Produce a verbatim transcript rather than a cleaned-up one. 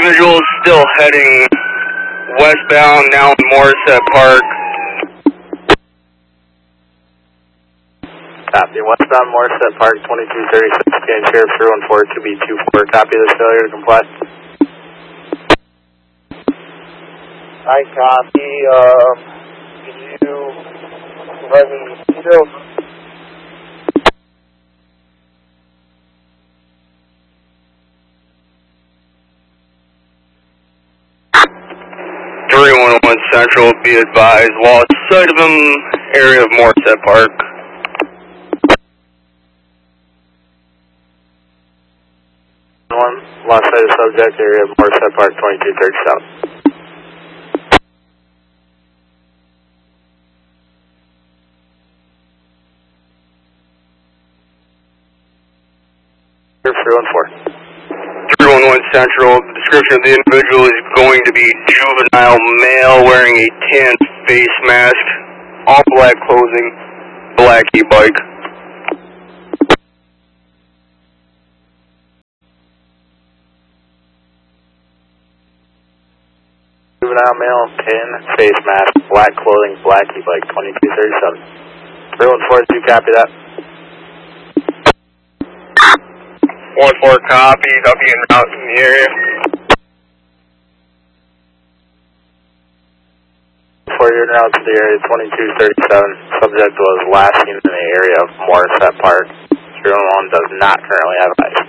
individual is still heading westbound, now in Morissette Park. Copy. Westbound Morissette Park, twenty-two thirty-six, County Sheriff three one four, two B two four. Copy this failure to comply. I copy. Um, can you let me still... three one one Central, be advised, lost sight of him, area of Morissette Park. One, lost sight of subject, area of Morissette Park, twenty-two thirty-seven. three one four. three one one Central, the description of the individual is going to be juvenile male wearing a tan face mask, all black clothing, black e-bike. Juvenile male, tan face mask, black clothing, black e-bike, twenty-two thirty-seven. three one four, do you copy that? one four copy, I'll be en route in the area. Before you're en route to the area, twenty-two thirty-seven, subject was last seen in the area of Morissette Park. three one one does not currently have ice.